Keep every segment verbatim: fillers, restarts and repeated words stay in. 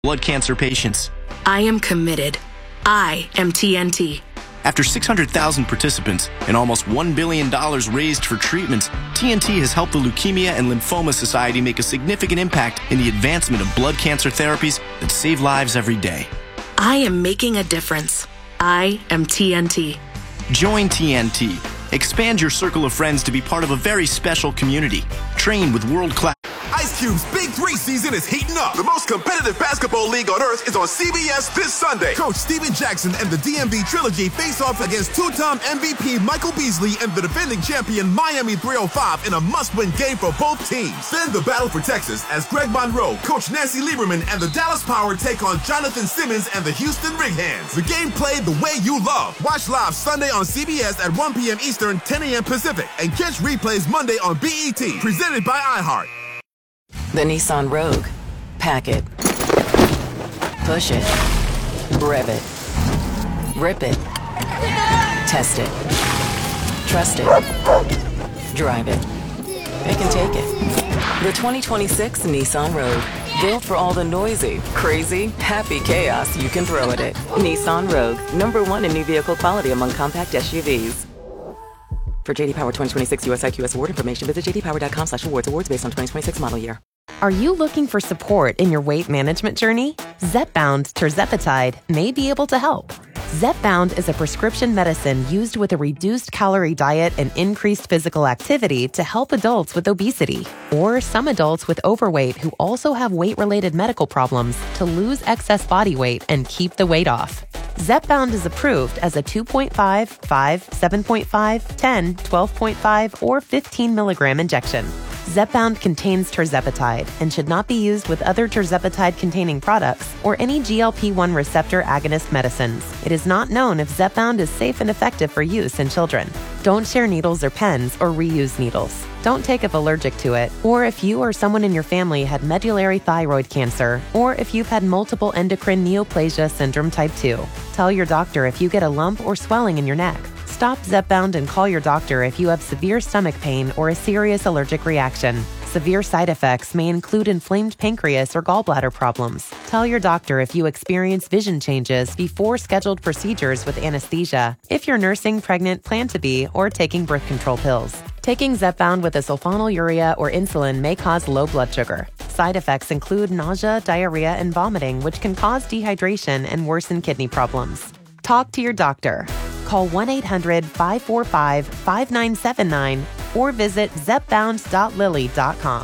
blood cancer patients. I am committed. I am T N T. After six hundred thousand participants and almost one billion dollars raised for treatments, T N T has helped the Leukemia and Lymphoma Society make a significant impact in the advancement of blood cancer therapies that save lives every day. I am making a difference. I am T N T. Join T N T. Expand your circle of friends to be part of a very special community. Train with world-class... Ice Cube's Big Three season is heating up. The most competitive basketball league on earth is on C B S this Sunday. Coach Steven Jackson and the D M V Trilogy face off against two-time M V P Michael Beasley and the defending champion Miami three oh five in a must-win game for both teams. Then the battle for Texas as Greg Monroe, Coach Nancy Lieberman, and the Dallas Power take on Jonathan Simmons and the Houston Rig Hands. The game played the way you love. Watch live Sunday on C B S at one p.m. Eastern, ten a.m. Pacific, and catch replays Monday on B E T. Presented by iHeart. The Nissan Rogue. Pack it. Push it. Rev it. Rip it. Test it. Trust it. Drive it. It can take it. The twenty twenty-six Nissan Rogue. Built for all the noisy, crazy, happy chaos you can throw at it. Nissan Rogue. Number one in new vehicle quality among compact S U Vs. For J D Power twenty twenty-six U S I Q S award information, visit j d power dot com slash awards. Awards based on twenty twenty-six model year. Are you looking for support in your weight management journey? Zepbound tirzepatide may be able to help. Zepbound is a prescription medicine used with a reduced calorie diet and increased physical activity to help adults with obesity or some adults with overweight who also have weight-related medical problems to lose excess body weight and keep the weight off. Zepbound is approved as a two point five, five, seven point five, ten, twelve point five, or fifteen milligram injection. Zepbound contains tirzepatide and should not be used with other tirzepatide-containing products or any G L P one receptor agonist medicines. It is not known if Zepbound is safe and effective for use in children. Don't share needles or pens or reuse needles. Don't take if allergic to it, or if you or someone in your family had medullary thyroid cancer, or if you've had multiple endocrine neoplasia syndrome type two. Tell your doctor if you get a lump or swelling in your neck. Stop Zepbound and call your doctor if you have severe stomach pain or a serious allergic reaction. Severe side effects may include inflamed pancreas or gallbladder problems. Tell your doctor if you experience vision changes before scheduled procedures with anesthesia, if you're nursing, pregnant, plan to be, or taking birth control pills. Taking Zepbound with a sulfonylurea or insulin may cause low blood sugar. Side effects include nausea, diarrhea, and vomiting, which can cause dehydration and worsen kidney problems. Talk to your doctor. Call one eight hundred, five four five, five nine seven nine or visit zepbound dot lilly dot com.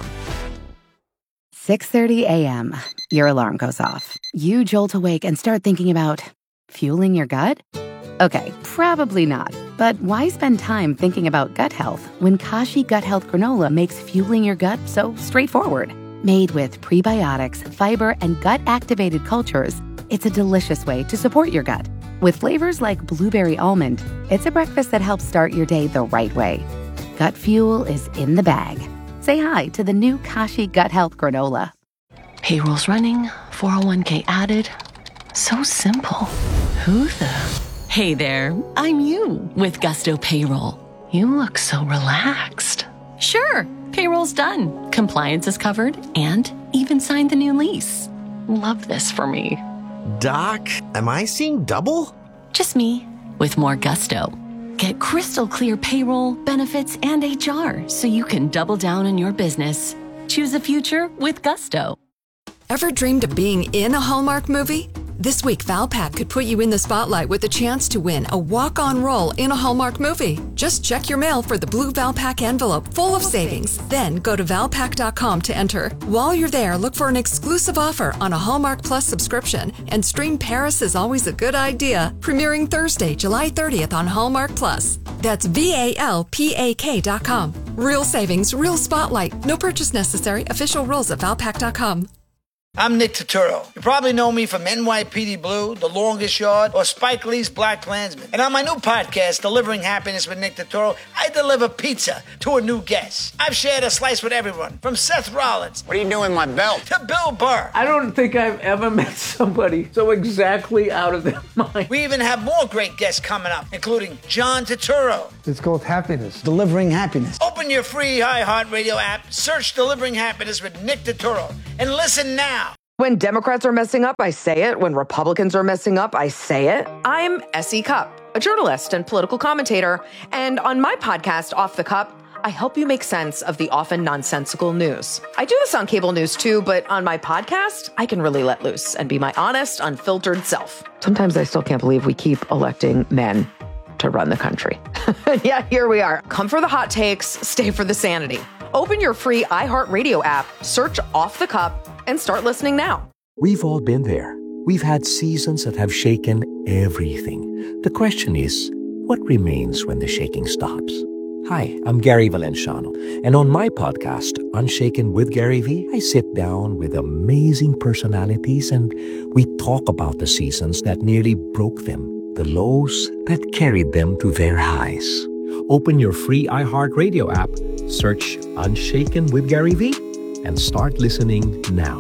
six thirty a.m. Your alarm goes off. You jolt awake and start thinking about fueling your gut? Okay, probably not. But why spend time thinking about gut health when Kashi Gut Health Granola makes fueling your gut so straightforward? Made with prebiotics, fiber, and gut-activated cultures, it's a delicious way to support your gut. With flavors like blueberry almond, it's a breakfast that helps start your day the right way. Gut fuel is in the bag. Say hi to the new Kashi Gut Health Granola. Payroll's running, four oh one k added. So simple. Who the... Hey there, I'm you with Gusto Payroll. You look so relaxed. Sure, payroll's done. Compliance is covered and even signed the new lease. Love this for me. Doc, am I seeing double? Just me with more gusto. Get crystal clear payroll, benefits, and H R so you can double down on your business. Choose a future with Gusto. Ever dreamed of being in a Hallmark movie? This week, Valpak could put you in the spotlight with a chance to win a walk-on role in a Hallmark movie. Just check your mail for the blue Valpak envelope full of savings. Then go to valpak dot com to enter. While you're there, look for an exclusive offer on a Hallmark Plus subscription and stream Paris is Always a Good Idea, premiering Thursday, July thirtieth on Hallmark Plus. That's V A L P A K dot com. Real savings, real spotlight. No purchase necessary. Official rules at valpak dot com. I'm Nick Turturro. You probably know me from N Y P D Blue, The Longest Yard, or Spike Lee's Black Klansman. And on my new podcast, Delivering Happiness with Nick Turturro, I deliver pizza to a new guest. I've shared a slice with everyone, from Seth Rollins. What are you doing with my belt? To Bill Burr. I don't think I've ever met somebody so exactly out of their mind. We even have more great guests coming up, including John Turturro. It's called Happiness. Delivering Happiness. Open your free iHeartRadio app, search Delivering Happiness with Nick Turturro, and listen now. When Democrats are messing up, I say it. When Republicans are messing up, I say it. I'm Essie Cupp, a journalist and political commentator. And on my podcast, Off the Cup, I help you make sense of the often nonsensical news. I do this on cable news too, but on my podcast, I can really let loose and be my honest, unfiltered self. Sometimes I still can't believe we keep electing men to run the country. Yeah, here we are. Come for the hot takes, stay for the sanity. Open your free iHeartRadio app, search Off the Cup, and start listening now. We've all been there. We've had seasons that have shaken everything. The question is, what remains when the shaking stops? Hi, I'm Gary Valenciano, and on my podcast, Unshaken with Gary V, I sit down with amazing personalities and we talk about the seasons that nearly broke them, the lows that carried them to their highs. Open your free iHeartRadio app, search Unshaken with Gary V, and start listening now.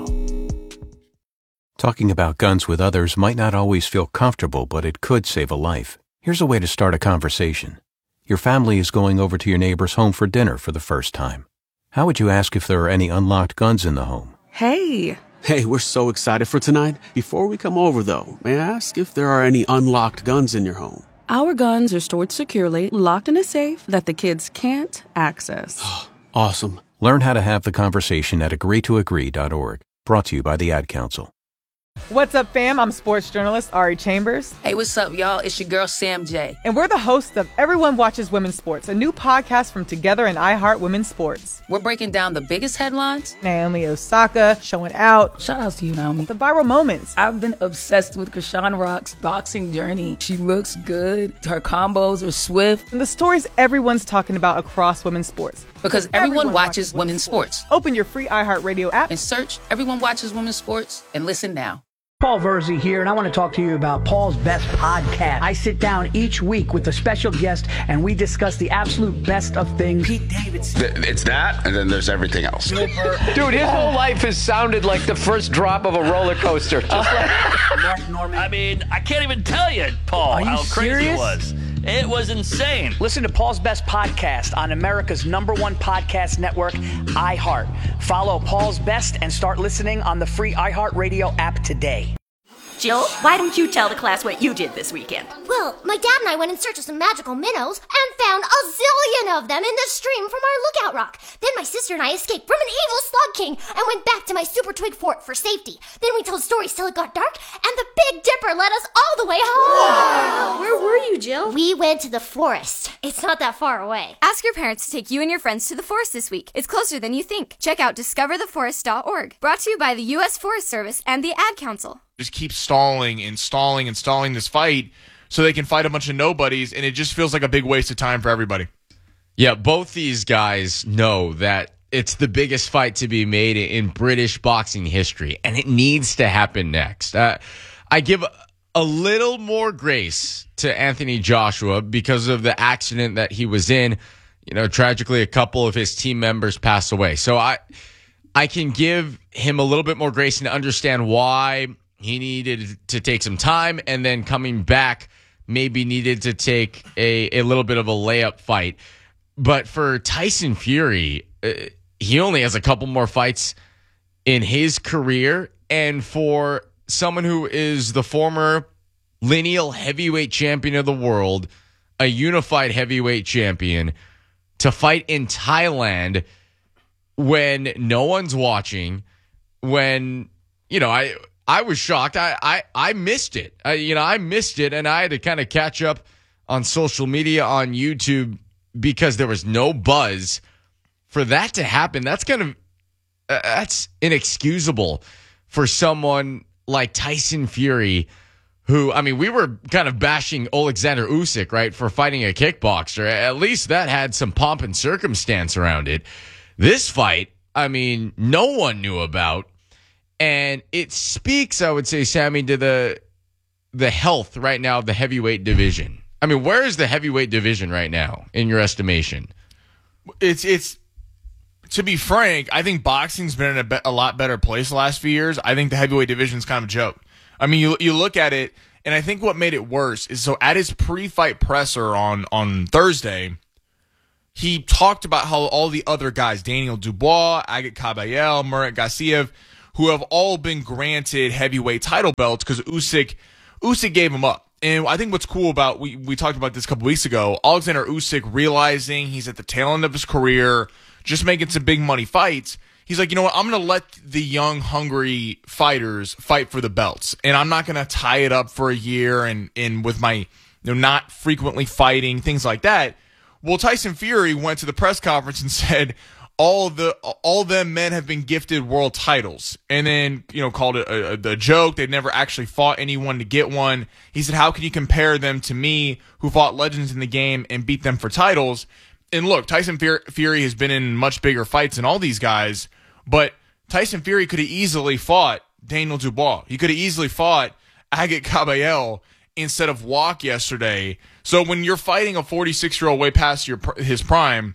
Talking about guns with others might not always feel comfortable, but it could save a life. Here's a way to start a conversation. Your family is going over to your neighbor's home for dinner for the first time. How would you ask if there are any unlocked guns in the home? Hey. Hey, we're so excited for tonight. Before we come over, though, may I ask if there are any unlocked guns in your home? Our guns are stored securely, locked in a safe that the kids can't access. Awesome. Learn how to have the conversation at agree to agree dot org. Brought to you by the Ad Council. What's up, fam? I'm sports journalist Ari Chambers. Hey, what's up, y'all? It's your girl, Sam J. And we're the hosts of Everyone Watches Women's Sports, a new podcast from Together and iHeart Women's Sports. We're breaking down the biggest headlines. Naomi Osaka showing out. Shout out to you, Naomi. The viral moments. I've been obsessed with Krishan Rock's boxing journey. She looks good. Her combos are swift. And the stories everyone's talking about across women's sports. Because everyone, everyone watches, watches women's sports. sports. Open your free iHeartRadio app and search Everyone Watches Women's Sports and listen now. Paul Verzi here, and I want to talk to you about Paul's Best Podcast. I sit down each week with a special guest, and we discuss the absolute best of things. Pete Davidson. It's that, and then there's everything else. Dude, his whole life has sounded like the first drop of a roller coaster. Just like Mark Norman. I mean, I can't even tell you, Paul, how crazy serious? it was. It was insane. Listen to Paul's Best Podcast on America's number one podcast network, iHeart. Follow Paul's Best and start listening on the free iHeartRadio app today. Jill, why don't you tell the class what you did this weekend? Well, my dad and I went in search of some magical minnows and found a zillion of them in the stream from our lookout rock. Then my sister and I escaped from an evil slug king and went back to my super twig fort for safety. Then we told stories till it got dark, and the Big Dipper led us all the way home. Wow. Where were you, Jill? We went to the forest. It's not that far away. Ask your parents to take you and your friends to the forest this week. It's closer than you think. Check out discover the forest dot org. Brought to you by the U S Forest Service and the Ad Council. Just keep stalling and stalling and stalling this fight so they can fight a bunch of nobodies, and it just feels like a big waste of time for everybody. Yeah, both these guys know that it's the biggest fight to be made in British boxing history, and it needs to happen next. Uh, I give a little more grace to Anthony Joshua because of the accident that he was in. You know, tragically, a couple of his team members passed away. So I, I can give him a little bit more grace and understand why he needed to take some time, and then coming back maybe needed to take a, a little bit of a layup fight. But for Tyson Fury, uh, he only has a couple more fights in his career. And for someone who is the former lineal heavyweight champion of the world, a unified heavyweight champion, to fight in Thailand when no one's watching, when, you know, I... I was shocked. I, I, I missed it. I, you know, I missed it, and I had to kind of catch up on social media, on YouTube, because there was no buzz for that to happen. That's kind of uh, that's inexcusable for someone like Tyson Fury, who, I mean, we were kind of bashing Alexander Usyk, right, for fighting a kickboxer. At least that had some pomp and circumstance around it. This fight, I mean, no one knew about. And it speaks, I would say, Sammy, to the the health right now of the heavyweight division. I mean, where is the heavyweight division right now, in your estimation? It's it's to be frank, I think boxing's been in a, be- a lot better place the last few years. I think the heavyweight division's kind of a joke. I mean, you you look at it, and I think what made it worse is, so at his pre-fight presser on on Thursday, he talked about how all the other guys, Daniel Dubois, Agat Kabayel, Murat Gassiev, who have all been granted heavyweight title belts because Usyk, Usyk gave them up. And I think what's cool about, we, we talked about this a couple weeks ago, Alexander Usyk realizing he's at the tail end of his career, just making some big money fights. He's like, you know what, I'm going to let the young, hungry fighters fight for the belts. And I'm not going to tie it up for a year and, and with my, you know, not frequently fighting, things like that. Well, Tyson Fury went to the press conference and said, all the all them men have been gifted world titles, and then, you know, called it a, a, a joke. They've never actually fought anyone to get one. He said, how can you compare them to me, who fought legends in the game and beat them for titles? And look, Tyson Fury has been in much bigger fights than all these guys, but Tyson Fury could have easily fought Daniel Dubois. He could have easily fought Agit Kabayel instead of Walk yesterday. So when you're fighting a forty-six-year-old way past your his prime,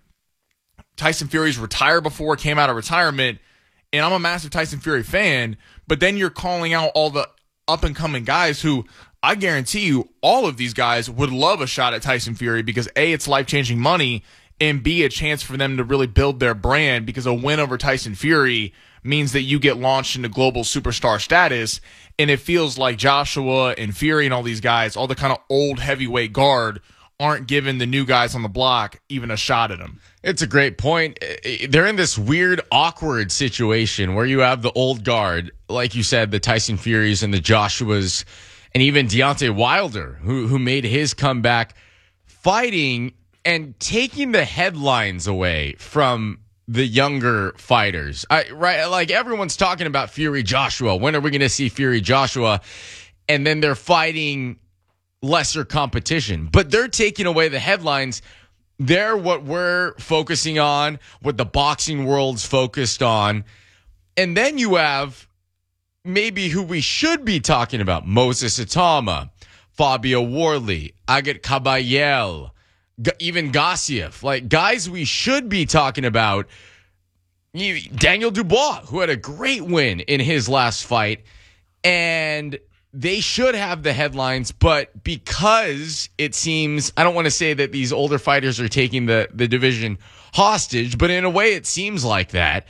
Tyson Fury's retired before, came out of retirement, and I'm a massive Tyson Fury fan, but then you're calling out all the up-and-coming guys who, I guarantee you, all of these guys would love a shot at Tyson Fury because A, it's life-changing money, and B, a chance for them to really build their brand, because a win over Tyson Fury means that you get launched into global superstar status, and it feels like Joshua and Fury and all these guys, all the kind of old heavyweight guard, aren't giving the new guys on the block even a shot at them. It's a great point. They're in this weird, awkward situation where you have the old guard, like you said, the Tyson Furies and the Joshuas, and even Deontay Wilder, who who made his comeback, fighting and taking the headlines away from the younger fighters. I, right, like everyone's talking about Fury Joshua. When are we going to see Fury Joshua? And then they're fighting lesser competition, but they're taking away the headlines. They're what we're focusing on, what the boxing world's focused on. And then you have maybe who we should be talking about: Moses Itama, Fabio Warley, Agit Kabayel, even Gassiev, like guys we should be talking about. Daniel Dubois, who had a great win in his last fight, and they should have the headlines, but because it seems, I don't want to say that these older fighters are taking the, the division hostage, but in a way it seems like that,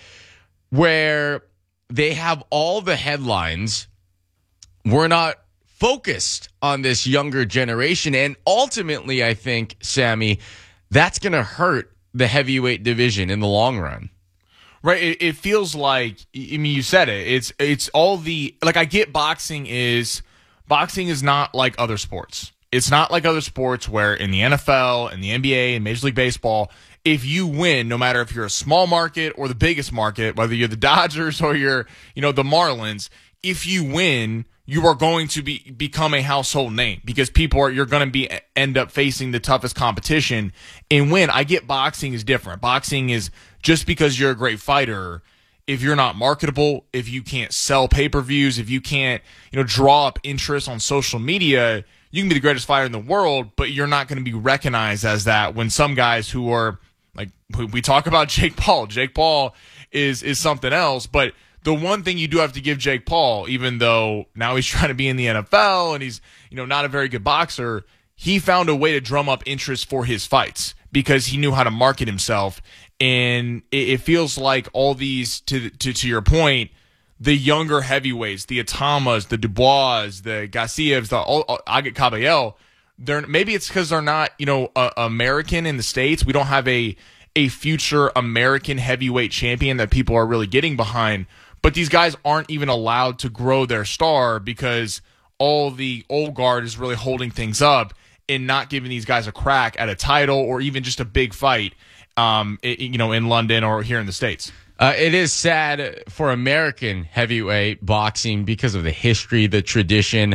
where they have all the headlines. We're not focused on this younger generation, and ultimately, I think, Sammy, that's going to hurt the heavyweight division in the long run. Right, it, it feels like, I mean, you said it, it's it's all the, like, I get boxing is, boxing is not like other sports. It's not like other sports where in the N F L and the N B A and Major League Baseball, if you win, no matter if you're a small market or the biggest market, whether you're the Dodgers or you're, you know, the Marlins, if you win, you are going to be become a household name because people are, you're going to be end up facing the toughest competition and win. I get boxing is different. Boxing is, just because you're a great fighter, if you're not marketable, if you can't sell pay-per-views, if you can't, you know, draw up interest on social media, you can be the greatest fighter in the world, but you're not going to be recognized as that. When some guys who are, like, we talk about Jake Paul. Jake Paul is is something else, but the one thing you do have to give Jake Paul, even though now he's trying to be in the N F L and he's, you know, not a very good boxer, he found a way to drum up interest for his fights because he knew how to market himself. And it, it feels like all these, to, to to your point, the younger heavyweights, the Itamas, the Dubois, the Gassievs, the all, all, Agit Kabayel, they're maybe it's because they're not, you know, uh, American in the States. We don't have a a future American heavyweight champion that people are really getting behind. But these guys aren't even allowed to grow their star because all the old guard is really holding things up and not giving these guys a crack at a title or even just a big fight, um, it, you know, in London or here in the States. Uh, it is sad for American heavyweight boxing because of the history, the tradition,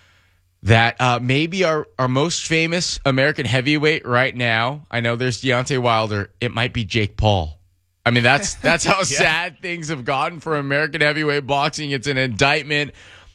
that uh, maybe our, our most famous American heavyweight right now, I know there's Deontay Wilder, it might be Jake Paul. I mean, that's that's how yeah. sad things have gotten for American heavyweight boxing. It's an indictment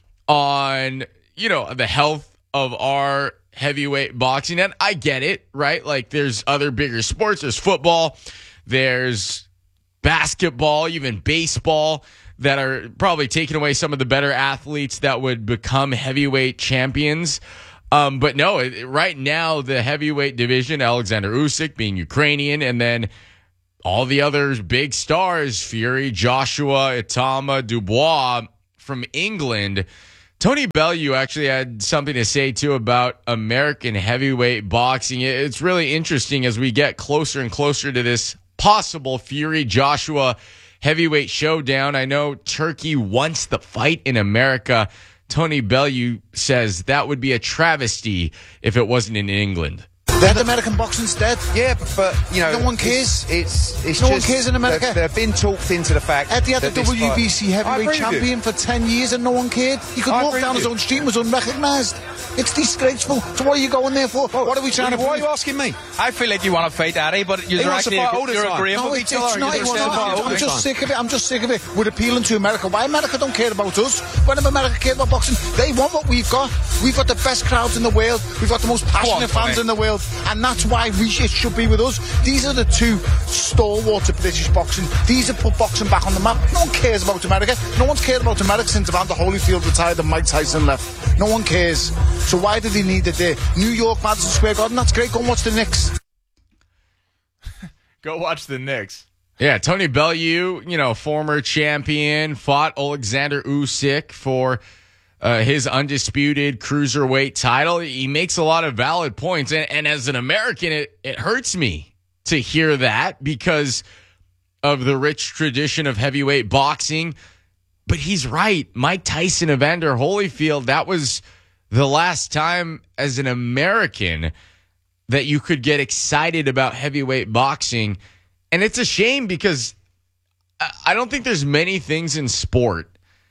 on, you know, the health of our heavyweight boxing. And I get it, right? Like, there's other bigger sports. There's football. There's basketball, even baseball, that are probably taking away some of the better athletes that would become heavyweight champions. Um, but no, it, right now, the heavyweight division, Alexander Usyk being Ukrainian, and then all the other big stars, Fury, Joshua, Itama, Dubois from England. Tony Bellew actually had something to say, too, about American heavyweight boxing. It's really interesting as we get closer and closer to this possible Fury-Joshua heavyweight showdown. I know Turkey wants the fight in America. Tony Bellew says that would be a travesty if it wasn't in England. That American boxing's dead. Yeah, but, but you know, no one cares. It's it's no just, one cares in America. They've, they've been talked into the fact. Eddie had the that W B C fight, heavyweight champion for ten years and no one cared. He could I walk down his own street and was unrecognised. It's disgraceful. So what are you going there for? Well, what are we trying why to? Why are you asking me? I feel like you want to fight Eddie, but you're actually you're agreeing no, with it's, each other. it's not. It's not. I'm just sick of it. I'm just sick of it. We're appealing to America. Why America don't care about us? When have America cared about boxing? They want what we've got. We've got the best crowds in the world. We've got the most passionate on, fans in the world, and that's why we it should be with us. These are the two stalwarts of British boxing. These have put boxing back on the map. No one cares about America. No one's cared about America since Evander Holyfield retired and Mike Tyson left. No one cares. So why do they need it there? New York, Madison Square Garden, that's great. Go and watch the Knicks. Go watch the Knicks. Yeah, Tony Bellew, you know, former champion, fought Alexander Usyk for uh, his undisputed cruiserweight title. He makes a lot of valid points. And, and as an American, it, it hurts me to hear that because of the rich tradition of heavyweight boxing. But he's right. Mike Tyson, Evander Holyfield, that was the last time as an American that you could get excited about heavyweight boxing. And it's a shame because I don't think there's many things in sport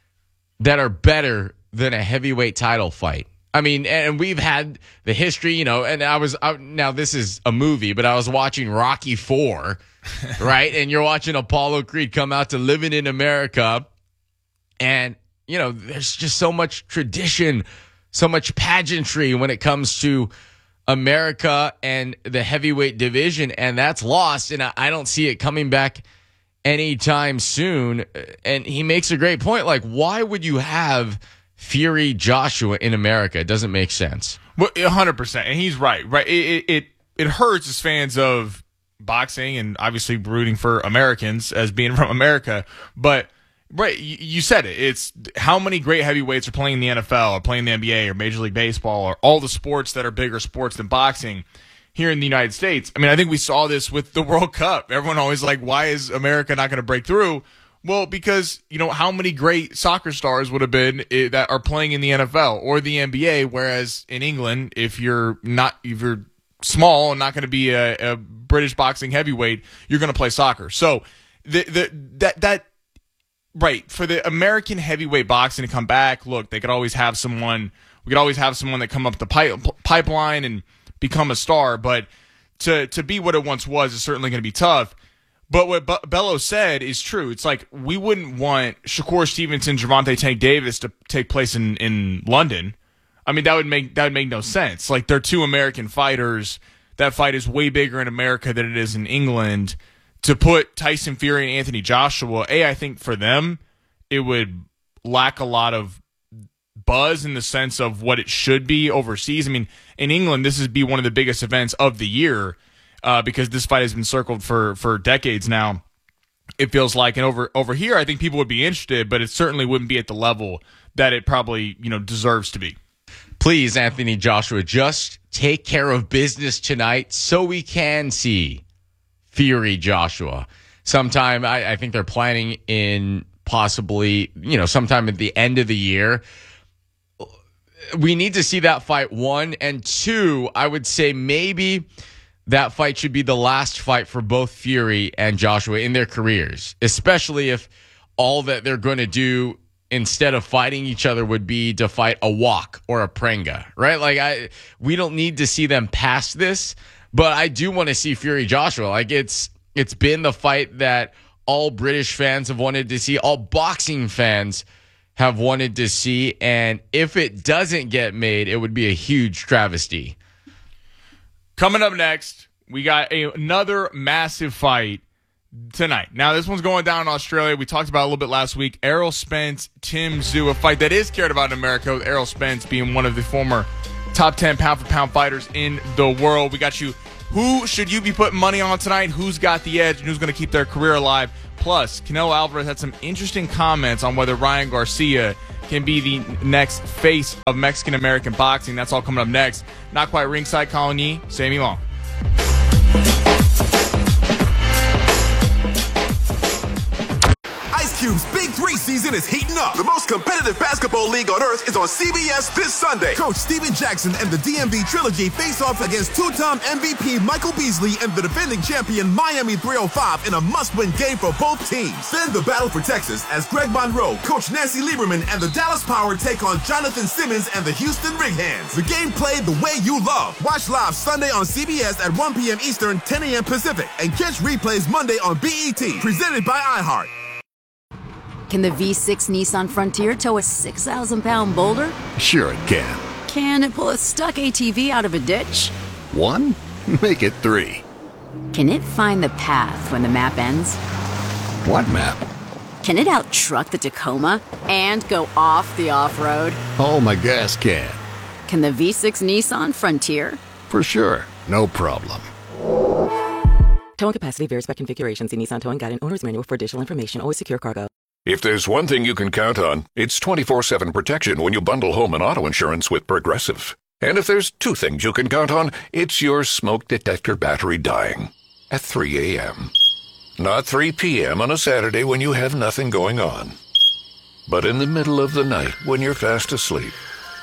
that are better than a heavyweight title fight. I mean, and we've had the history, you know, and I was, I, now this is a movie, but I was watching Rocky four, right? And you're watching Apollo Creed come out to Living in America. And, you know, there's just so much tradition, so much pageantry when it comes to America and the heavyweight division, and that's lost, and I don't see it coming back anytime soon. And he makes a great point. Like, why would you have Fury Joshua in America? It doesn't make sense. Well, one hundred percent, and he's right. Right, it it it hurts as fans of boxing, and obviously rooting for Americans as being from America, but. Right, you said it. It's how many great heavyweights are playing in the N F L or playing in the N B A or Major League Baseball or all the sports that are bigger sports than boxing here in the United States. I mean, I think we saw this with the World Cup. Everyone always like, why is America not going to break through? Well, because, you know, how many great soccer stars would have been that are playing in the N F L or the N B A, whereas in England, if you're not, if you're small and not going to be a, a British boxing heavyweight, you're going to play soccer. So the the that that. Right, for the American heavyweight boxing to come back, look, they could always have someone, we could always have someone that come up the pipe, pipeline and become a star, but to to be what it once was is certainly going to be tough. But what Be- Bellew said is true. It's like we wouldn't want Shakur Stevenson, Gervonta Tank Davis to take place in, in London. I mean, that would make that would make no sense. Like, they're two American fighters. That fight is way bigger in America than it is in England. To put Tyson Fury and Anthony Joshua, A, I think for them, it would lack a lot of buzz in the sense of what it should be overseas. I mean, in England, this would be one of the biggest events of the year uh, because this fight has been circled for, for decades now, it feels like. And over, over here, I think people would be interested, but it certainly wouldn't be at the level that it probably, you know, deserves to be. Please, Anthony Joshua, just take care of business tonight so we can see Fury Joshua. Sometime, I, I think they're planning in possibly, you know, sometime at the end of the year. We need to see that fight, one. And two, I would say maybe that fight should be the last fight for both Fury and Joshua in their careers, especially if all that they're going to do instead of fighting each other would be to fight a Wok or a Prenga, right? Like, I, we don't need to see them past this. But I do want to see Fury Joshua. Like, it's it's been the fight that all British fans have wanted to see, all boxing fans have wanted to see, and if it doesn't get made, it would be a huge travesty. Coming up next, we got a, another massive fight tonight. Now, this one's going down in Australia. We talked about it a little bit last week. Errol Spence, Tim Tszyu, a fight that is cared about in America, with Errol Spence being one of the former top ten pound-for-pound fighters in the world. We got you. Who should you be putting money on tonight? Who's got the edge and who's going to keep their career alive? Plus, Canelo Alvarez had some interesting comments on whether Ryan Garcia can be the next face of Mexican-American boxing. That's all coming up next. Not Quite Ringside, Colin Yee, Sammy Long. Ice Cube's Big Three season is heating up. The most competitive basketball league on earth is on C B S this Sunday. Coach Steven Jackson and the D M V Trilogy face off against two-time M V P Michael Beasley and the defending champion Miami three oh five in a must-win game for both teams. Then the battle for Texas as Greg Monroe, Coach Nancy Lieberman, and the Dallas Power take on Jonathan Simmons and the Houston Rig Hands. The game played the way you love. Watch live Sunday on C B S at one p.m. Eastern, ten a.m. Pacific, and catch replays Monday on B E T. Presented by iHeart. Can the V six Nissan Frontier tow a six thousand pound boulder? Sure it can. Can it pull a stuck A T V out of a ditch? One? Make it three. Can it find the path when the map ends? What map? Can it out-truck the Tacoma and go off the off-road? Oh, my gas can. Can the V six Nissan Frontier? For sure. No problem. Towing capacity varies by configuration. See Nissan Towing Guide and Owner's Manual for additional information. Always secure cargo. If there's one thing you can count on, it's twenty-four seven protection when you bundle home and auto insurance with Progressive. And if there's two things you can count on, it's your smoke detector battery dying at three a.m. Not three p.m. on a Saturday when you have nothing going on, but in the middle of the night when you're fast asleep.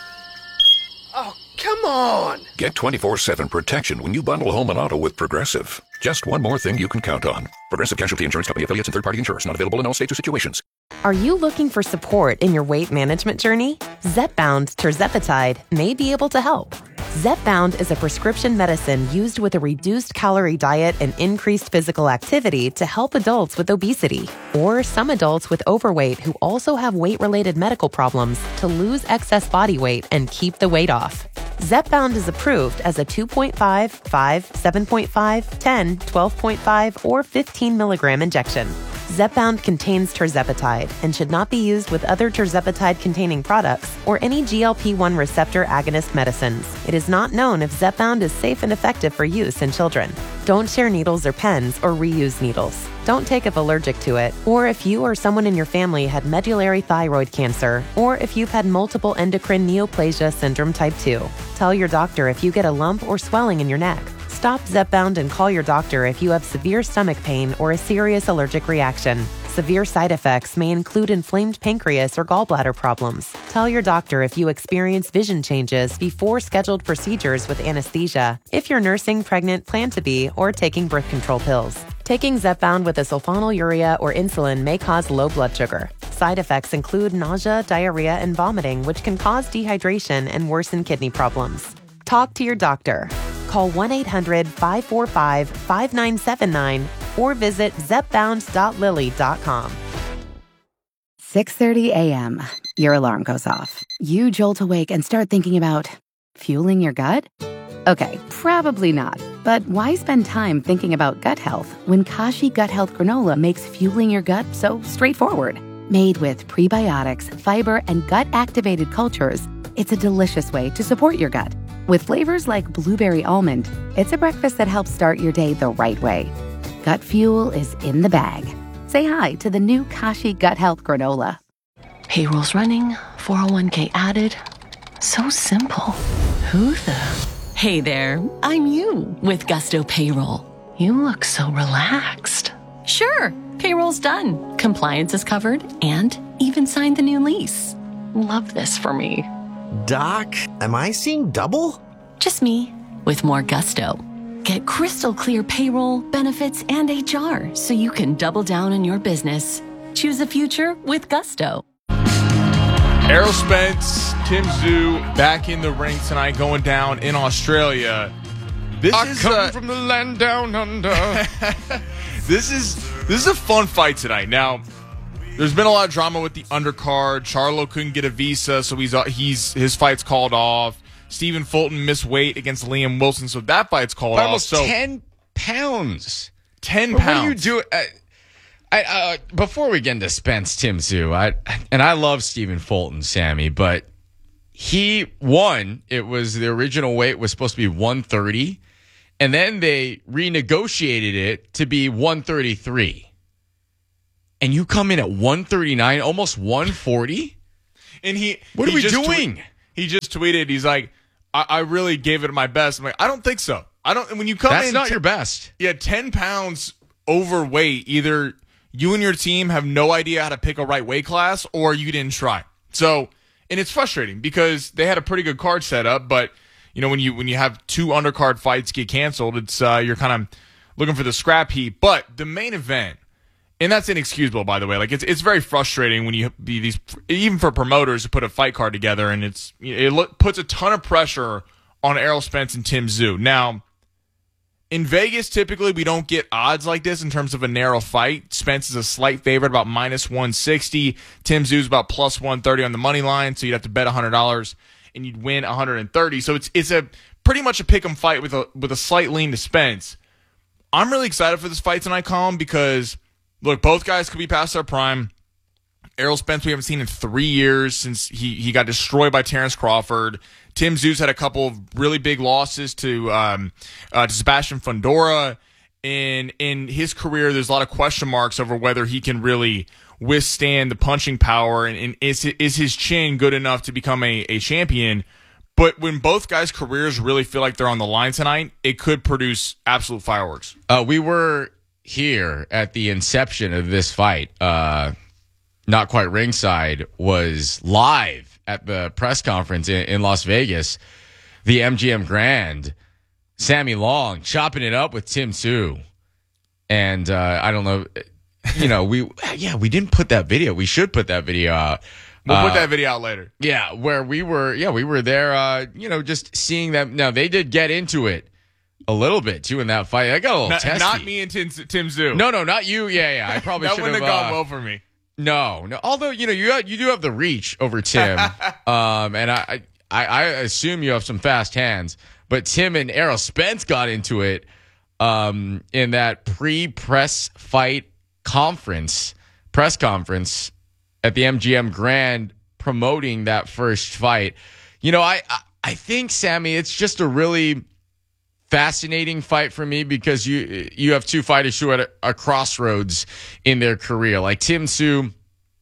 Oh, come on! Get twenty-four seven protection when you bundle home and auto with Progressive. Just one more thing you can count on. Progressive Casualty Insurance Company affiliates and third-party insurers. Not available in all states or situations. Are you looking for support in your weight management journey? Zepbound Tirzepatide may be able to help. Zepbound is a prescription medicine used with a reduced calorie diet and increased physical activity to help adults with obesity or some adults with overweight who also have weight-related medical problems to lose excess body weight and keep the weight off. Zepbound is approved as a two point five, five, seven point five, ten, twelve point five, or fifteen milligram injection. Zepbound contains tirzepatide and should not be used with other tirzepatide-containing products or any G L P one receptor agonist medicines. It is not known if Zepbound is safe and effective for use in children. Don't share needles or pens or reuse needles. Don't take if allergic to it, or if you or someone in your family had medullary thyroid cancer, or if you've had multiple endocrine neoplasia syndrome type two. Tell your doctor if you get a lump or swelling in your neck. Stop Zepbound and call your doctor if you have severe stomach pain or a serious allergic reaction. Severe side effects may include inflamed pancreas or gallbladder problems. Tell your doctor if you experience vision changes before scheduled procedures with anesthesia, if you're nursing, pregnant, plan to be, or taking birth control pills. Taking Zepbound with a sulfonylurea or insulin may cause low blood sugar. Side effects include nausea, diarrhea, and vomiting, which can cause dehydration and worsen kidney problems. Talk to your doctor. Call one eight hundred, five four five, five nine seven nine or visit zepbound dot lilly dot com. six thirty a.m. Your alarm goes off. You jolt awake and start thinking about fueling your gut? Okay, probably not. But why spend time thinking about gut health when Kashi Gut Health Granola makes fueling your gut so straightforward? Made with prebiotics, fiber, and gut-activated cultures, it's a delicious way to support your gut. With flavors like blueberry almond, it's a breakfast that helps start your day the right way. Gut fuel is in the bag. Say hi to the new Kashi Gut Health Granola. Payroll's running, four oh one k added. So simple. Who the... Hey there, I'm you with Gusto Payroll. You look so relaxed. Sure, payroll's done. Compliance is covered and even signed the new lease. Love this for me. Doc, am I seeing double? Just me, with more gusto. Get crystal clear payroll, benefits, and H R so you can double down on your business. Choose a future with gusto. Errol Spence, Tim Tszyu back in the ring tonight, going down in Australia. This I is come a, from the land down under. this is this is a fun fight tonight. Now, there's been a lot of drama with the undercard. Charlo couldn't get a visa, so he's he's his fight's called off. Stephen Fulton missed weight against Liam Wilson, so that fight's called By off. Almost so ten pounds. Ten what pounds. What do you do? I, I, uh, before we get into Spence, Tim Tszyu, I and I love Stephen Fulton, Sammy, but he won. It was the original weight was supposed to be one thirty, and then they renegotiated it to be one thirty-three. And you come in at one thirty-nine, almost one forty? And he What he are we just doing? Tweet, he just tweeted, he's like, I, I really gave it my best. I'm like, I don't think so. I don't when you come That's in not t- your best. Yeah, ten pounds overweight, either you and your team have no idea how to pick a right weight class or you didn't try. So, and it's frustrating because they had a pretty good card set up, but you know, when you when you have two undercard fights get canceled, it's uh, you're kind of looking for the scrap heap. But the main event, and that's inexcusable, by the way. Like it's it's very frustrating when you be these, even for promoters to put a fight card together, and it's it look, puts a ton of pressure on Errol Spence and Tim Tszyu. Now, in Vegas, typically we don't get odds like this in terms of a narrow fight. Spence is a slight favorite, about minus one sixty. Tim Tszyu is about plus one thirty on the money line, so you'd have to bet one hundred dollars and you'd win one hundred thirty. So it's it's a pretty much a pick 'em fight with a with a slight lean to Spence. I'm really excited for this fight tonight, Colin, because look, both guys could be past their prime. Errol Spence we haven't seen in three years since he, he got destroyed by Terrence Crawford. Tim Tszyu's had a couple of really big losses to um, uh, to Sebastian Fundora. In in his career, there's a lot of question marks over whether he can really withstand the punching power, and, and is is his chin good enough to become a, a champion? But when both guys' careers really feel like they're on the line tonight, it could produce absolute fireworks. Uh, we were here at the inception of this fight. Uh, not quite ringside, was live at the press conference in, in Las Vegas, the M G M Grand. Sammy Long chopping it up with Tim Tszyu. And uh, I don't know, you know, we, yeah, we didn't put that video. We should put that video out. We'll uh, put that video out later. Yeah, where we were, yeah, we were there, uh, you know, just seeing them. Now, they did get into it a little bit, too, in that fight. I got a little not, testy. Not me and Tim, Tim Tszyu. No, no, not you. Yeah, yeah. I probably that should wouldn't have. have gone uh, well for me. No, no. Although, you know, you you do have the reach over Tim. um, and I, I, I assume you have some fast hands. But Tim and Errol Spence got into it um, in that pre-press fight conference, press conference at the M G M Grand promoting that first fight. You know, I, I, I think, Sammy, it's just a really fascinating fight for me because you you have two fighters who are at a, a crossroads in their career. Like Tim Tszyu,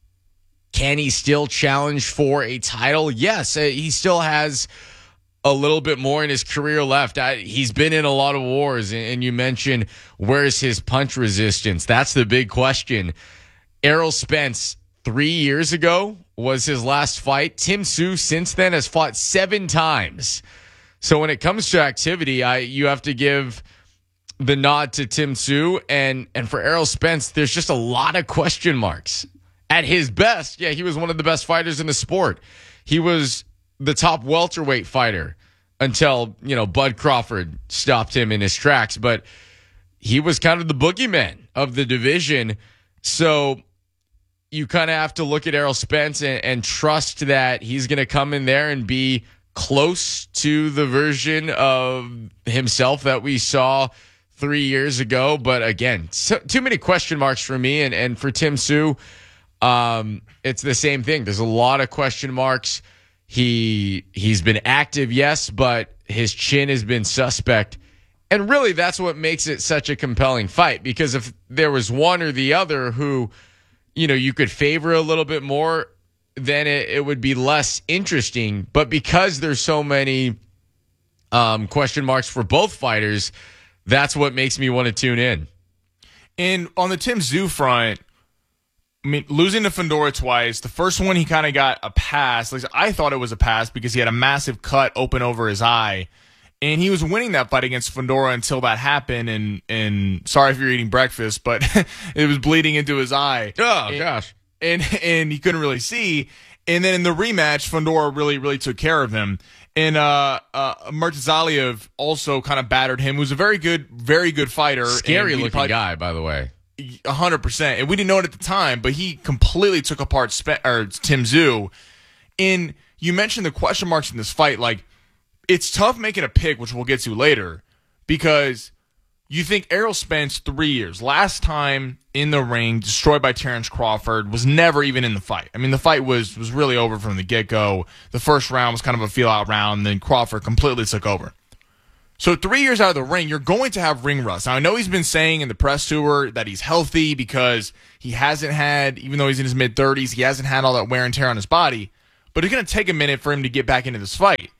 can he still challenge for a title? Yes, uh, he still has a little bit more in his career left. I, he's been in a lot of wars, and, and you mentioned where's his punch resistance. That's the big question. Errol Spence, three years ago, was his last fight. Tim Tszyu, since then, has fought seven times. So when it comes to activity, I you have to give the nod to Tim Tszyu, and and for Errol Spence, there's just a lot of question marks. At his best, yeah, he was one of the best fighters in the sport. He was the top welterweight fighter until, you know, Bud Crawford stopped him in his tracks, but he was kind of the boogeyman of the division. So you kind of have to look at Errol Spence and, and trust that he's going to come in there and be close to the version of himself that we saw three years ago. But again, so, too many question marks for me. And, and for Tim Tszyu, um, it's the same thing. There's a lot of question marks. He, he's been active, yes, but his chin has been suspect. And really, that's what makes it such a compelling fight, because if there was one or the other who, you know, you could favor a little bit more, then it, it would be less interesting. But because there's so many um, question marks for both fighters, that's what makes me want to tune in. And on the Tim Tszyu front, I mean, losing to Fundora twice, the first one he kind of got a pass. At least I thought it was a pass because he had a massive cut open over his eye. And he was winning that fight against Fundora until that happened. And, and sorry if you're eating breakfast, but it was bleeding into his eye. Oh, and, gosh. And, and he couldn't really see. And then in the rematch, Fundora really, really took care of him. And uh, uh, Murtazaliev also kind of battered him, who's a very good, very good fighter. Scary looking probably, guy, by the way. one hundred percent. And we didn't know it at the time, but he completely took apart Spe- or Tim Tszyu. And you mentioned the question marks in this fight. Like, it's tough making a pick, which we'll get to later, because You think Errol Spence, three years, last time in the ring, destroyed by Terrence Crawford, was never even in the fight. I mean, the fight was was really over from the get-go. The first round was kind of a feel-out round, and then Crawford completely took over. So three years out of the ring, you're going to have ring rust. Now, I know he's been saying in the press tour that he's healthy because he hasn't had, even though he's in his mid-thirties, he hasn't had all that wear and tear on his body. But it's going to take a minute for him to get back into this fight.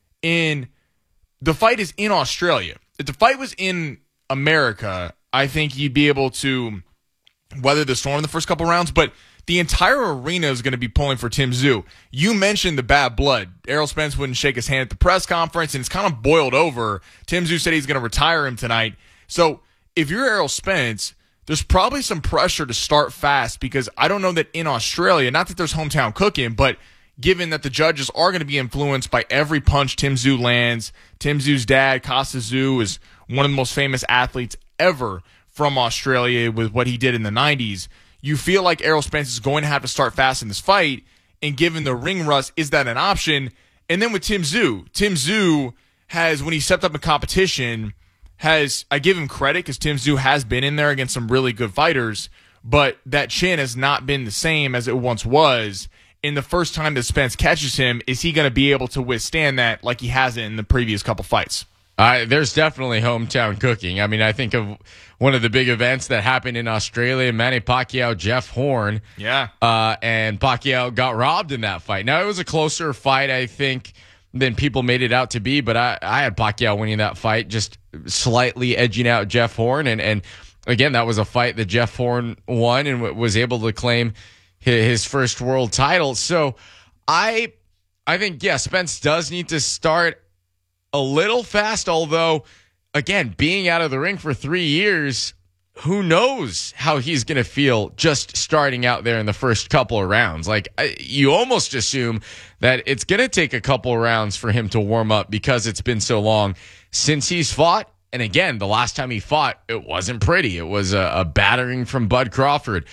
And the fight is in Australia. If the fight was in America, I think you'd be able to weather the storm in the first couple rounds, but the entire arena is going to be pulling for Tim Tszyu. You mentioned the bad blood. Errol Spence wouldn't shake his hand at the press conference, and it's kind of boiled over. Tim Tszyu said he's going to retire him tonight. So if you're Errol Spence, there's probably some pressure to start fast because I don't know that in Australia, not that there's hometown cooking, but given that the judges are going to be influenced by every punch Tim Tszyu lands. Tim Tszyu's dad, Costa Tszyu, is one of the most famous athletes ever from Australia with what he did in the nineties. You feel like Errol Spence is going to have to start fast in this fight, and given the ring rust, is that an option? And then with Tim Tszyu, Tim Tszyu has, when he stepped up in competition, has, I give him credit because Tim Tszyu has been in there against some really good fighters, but that chin has not been the same as it once was. In the first time that Spence catches him, is he going to be able to withstand that like he hasn't in the previous couple fights? Uh, there's definitely hometown cooking. I mean, I think of one of the big events that happened in Australia, Manny Pacquiao, Jeff Horn. Yeah. Uh, and Pacquiao got robbed in that fight. Now, it was a closer fight, I think, than people made it out to be, but I, I had Pacquiao winning that fight, just slightly edging out Jeff Horn. And, and again, that was a fight that Jeff Horn won and w- was able to claim his, his first world title. So I, I think, yeah, Spence does need to start a little fast, although, again, being out of the ring for three years, who knows how he's going to feel just starting out there in the first couple of rounds. Like, you almost assume that it's going to take a couple of rounds for him to warm up because it's been so long since he's fought. And again, the last time he fought, it wasn't pretty. It was a, a battering from Bud Crawford.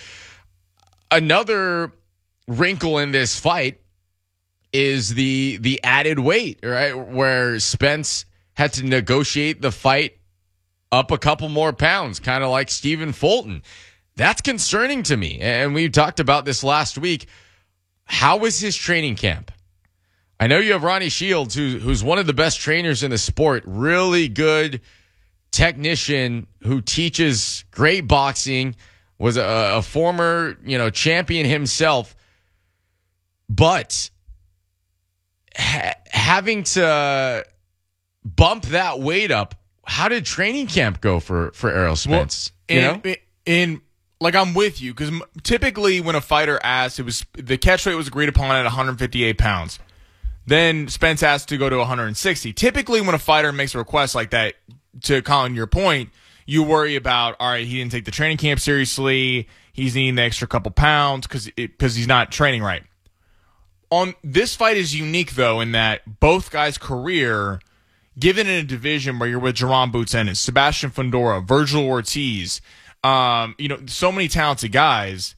Another wrinkle in this fight is the the added weight, right? Where Spence had to negotiate the fight up a couple more pounds, kind of like Stephen Fulton. That's concerning to me. And we talked about this last week. How was his training camp? I know you have Ronnie Shields, who, who's one of the best trainers in the sport, really good technician who teaches great boxing, was a, a former, you know, champion himself. But ha- having to bump that weight up, how did training camp go for, for Errol Spence? Well, in, you know? in, like, I'm with you, because typically when a fighter asks, it was the catch weight was agreed upon at one hundred fifty-eight pounds. Then Spence asked to go to one hundred sixty. Typically when a fighter makes a request like that, to Colin, your point, you worry about, all right, he didn't take the training camp seriously, he's needing the extra couple pounds because because he's not training right. On this fight is unique, though, in that both guys' career, given in a division where you're with Jaron Boots Ennis, Sebastian Fundora, Virgil Ortiz, um, you know, so many talented guys,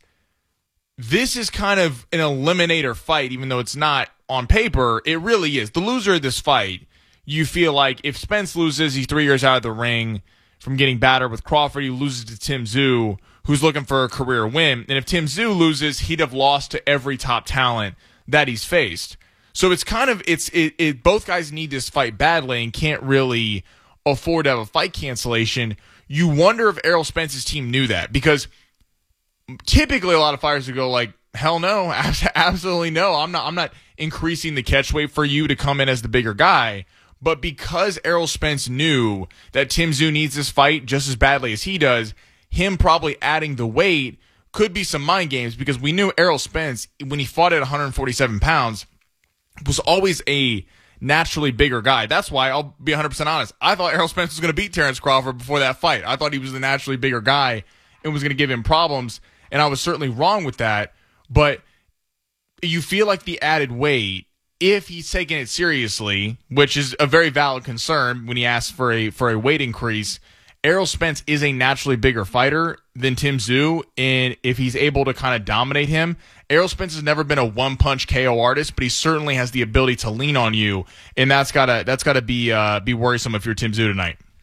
this is kind of an eliminator fight, even though it's not on paper. It really is. The loser of this fight, you feel like if Spence loses, he's three years out of the ring from getting battered with Crawford. He loses to Tim Tszyu, who's looking for a career win. And if Tim Tszyu loses, he'd have lost to every top talent that he's faced. So it's kind of, it's it, it both guys need this fight badly and can't really afford to have a fight cancellation. You wonder if Errol Spence's team knew that, because typically a lot of fighters would go like, hell no, absolutely no. I'm not I'm not increasing the catch weight for you to come in as the bigger guy. But because Errol Spence knew that Tim Tszyu needs this fight just as badly as he does, him probably adding the weight could be some mind games, because we knew Errol Spence, when he fought at one hundred forty-seven pounds, was always a naturally bigger guy. That's why, I'll be one hundred percent honest, I thought Errol Spence was going to beat Terrence Crawford before that fight. I thought he was the naturally bigger guy and was going to give him problems, and I was certainly wrong with that. But you feel like the added weight, if he's taking it seriously, which is a very valid concern when he asks for a for a weight increase, Errol Spence is a naturally bigger fighter than Tim Tszyu, and if he's able to kind of dominate him, Errol Spence has never been a one-punch K O artist, but he certainly has the ability to lean on you, and that's gotta that's gotta be uh, be worrisome if you're Tim Tszyu tonight.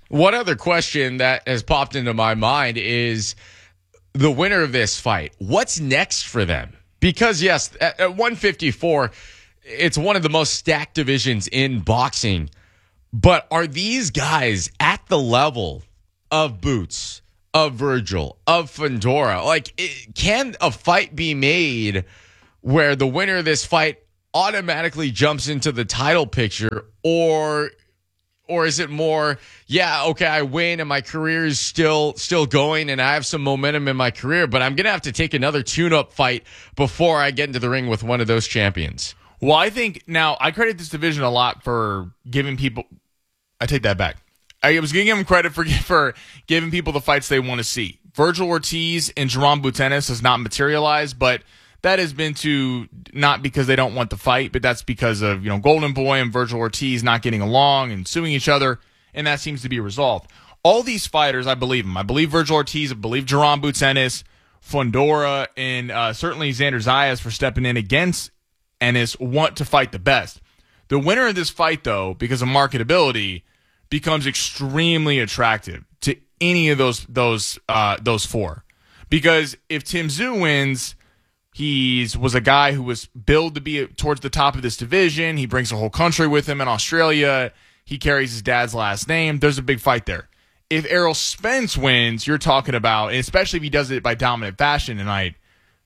One other question that has popped into my mind is the winner of this fight. What's next for them? Because, yes, at, at one fifty-four, it's one of the most stacked divisions in boxing. But are these guys at the level of Boots, of Virgil, of Fundora? Like, it, can a fight be made where the winner of this fight automatically jumps into the title picture, or or is it more, yeah, okay, I win and my career is still still going and I have some momentum in my career, but I'm going to have to take another tune-up fight before I get into the ring with one of those champions? Well, I think now I credit this division a lot for giving people, I take that back. I was giving them credit for for giving people the fights they want to see. Virgil Ortiz and Jerome Butenis has not materialized, but that has been to not because they don't want the fight, but that's because of, you know, Golden Boy and Virgil Ortiz not getting along and suing each other, and that seems to be resolved. All these fighters, I believe them. I believe Virgil Ortiz, I believe Jerome Butenis, Fundora, and uh, certainly Xander Zayas for stepping in against Ennis want to fight the best. The winner of this fight, though, because of marketability, becomes extremely attractive to any of those those uh, those four. Because if Tim Tszyu wins, he was a guy who was billed to be towards the top of this division. He brings the whole country with him in Australia. He carries his dad's last name. There's a big fight there. If Errol Spence wins, you're talking about, and especially if he does it by dominant fashion tonight,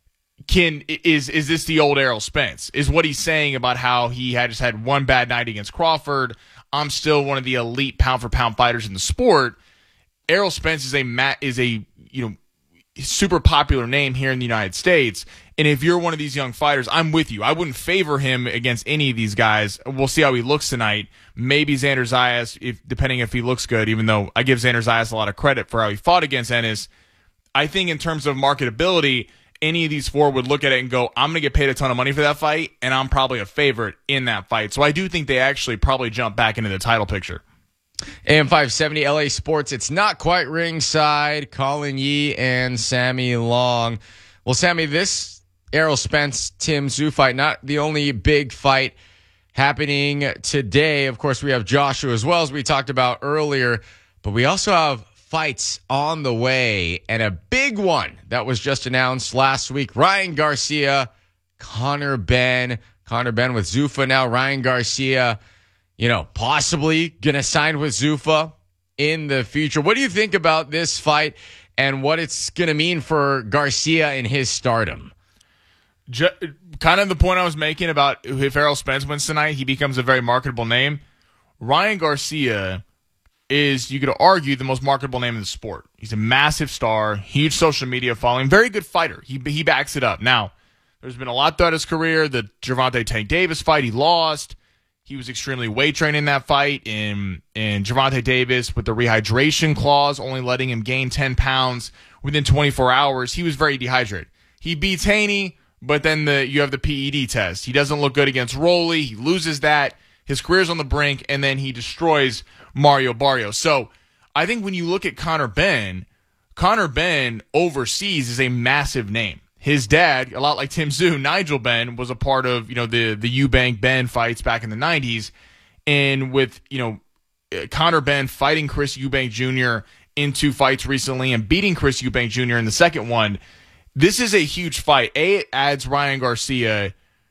can is is this the old Errol Spence? Is what he's saying about how he had just had one bad night against Crawford? I'm still one of the elite pound for pound fighters in the sport. Errol Spence is a is a you know super popular name here in the United States. And if you're one of these young fighters, I'm with you. I wouldn't favor him against any of these guys. We'll see how he looks tonight. Maybe Xander Zayas, if depending if he looks good, even though I give Xander Zayas a lot of credit for how he fought against Ennis. I think in terms of marketability, any of these four would look at it and go, I'm going to get paid a ton of money for that fight, and I'm probably a favorite in that fight. So I do think they actually probably jump back into the title picture. A M five seventy L A Sports, it's not quite ringside. Colin Yee and Sammy Long. Well, Sammy, this Errol Spence, Tim Tszyu fight, not the only big fight happening today. Of course, we have Joshua as well, as we talked about earlier, but we also have fights on the way, and a big one that was just announced last week. Ryan Garcia, Conor Benn. Conor Benn with Zuffa now. Ryan Garcia, you know, possibly going to sign with Zuffa in the future. What do you think about this fight and what it's going to mean for Garcia in his stardom? Just, kind of the point I was making about if Errol Spence wins tonight, he becomes a very marketable name. Ryan Garcia is, you could argue, the most marketable name in the sport. He's a massive star, huge social media following, very good fighter. He he backs it up. Now, there's been a lot throughout his career. The Gervonta Tank Davis fight, he lost. He was extremely weight trained in that fight. In in Gervonta Davis, with the rehydration clause, only letting him gain ten pounds within twenty-four hours, he was very dehydrated. He beats Haney, but then the you have the P E D test. He doesn't look good against Rolly. He loses that. His career's on the brink, and then he destroys Mario Barrios. So I think when you look at Conor Benn, Conor Benn overseas is a massive name. His dad, a lot like Tim Tszyu, Nigel Benn, was a part of, you know, the the Eubank Benn fights back in the nineties, and with, you know, Conor Benn fighting Chris Eubank Junior in two fights recently and beating Chris Eubank Junior in the second one, this is a huge fight. A, it adds Ryan Garcia